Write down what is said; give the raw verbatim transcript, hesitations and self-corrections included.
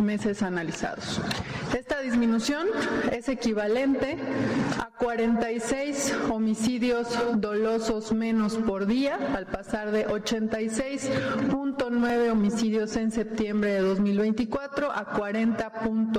meses analizados. Esta disminución es equivalente a cuarenta y seis homicidios dolosos menos por día, al pasar de ochenta y seis punto nueve homicidios en septiembre de dos mil veinticuatro a cuarenta punto